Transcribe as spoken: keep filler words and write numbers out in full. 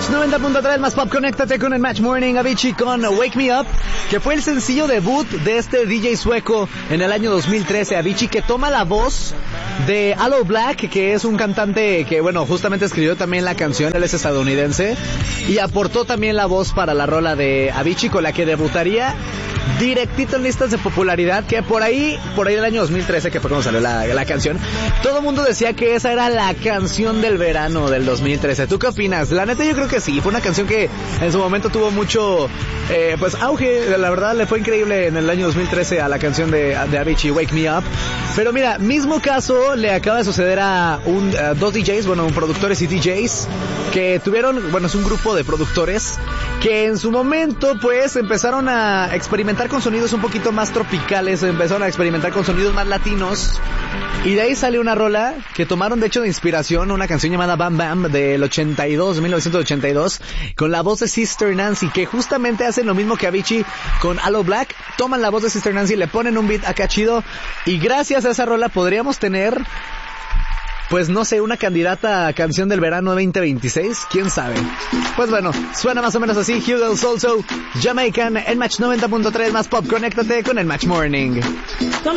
noventa punto tres más pop, conéctate con el Match Morning. Avicii con Wake Me Up, que fue el sencillo debut de este D J sueco en el año dos mil trece. Avicii, que toma la voz de Aloe Black, que es un cantante que, bueno, justamente escribió también la canción, él es estadounidense, y aportó también la voz para la rola de Avicii, con la que debutaría directito en listas de popularidad, que por ahí, por ahí del año dos mil trece, que fue cuando salió la, la canción, todo el mundo decía que esa era la canción del verano del dos mil trece. ¿Tú qué opinas? La neta yo creo que sí, fue una canción que en su momento tuvo mucho, eh, pues auge, la verdad le fue increíble en el año dos mil trece a la canción de, de Avicii, Wake Me Up. Pero mira, mismo caso le acaba de suceder a un, a dos D Js, bueno, productores y D Js, que tuvieron, bueno, es un grupo de productores que en su momento pues empezaron a experimentar con sonidos un poquito más tropicales, empezaron a experimentar con sonidos más latinos, y de ahí sale una rola que tomaron de hecho de inspiración, una canción llamada Bam Bam del ochenta y dos, mil novecientos ochenta y dos, con la voz de Sister Nancy, que justamente hacen lo mismo que Avicii con Aloe Black, toman la voz de Sister Nancy, le ponen un beat acá chido, y gracias a esa rola podríamos tener, pues no sé, una candidata a canción del verano veinte veintiséis, quién sabe. Pues bueno, suena más o menos así. Hugo Also, Jamaican, en Match noventa punto tres más pop, conéctate con el Match Morning.